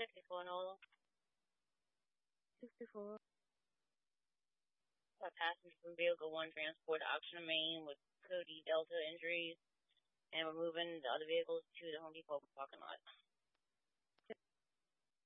64 Nola. 64. A passenger from Vehicle 1 transport to Oxford, Maine with Cody Delta injuries, and we're moving the other vehicles to the Home Depot parking lot.